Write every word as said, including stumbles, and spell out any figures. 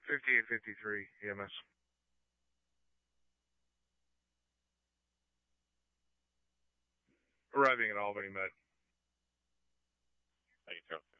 fifty-eight fifty-three E M S. Arriving at Albany Med. Thank you, Charlie.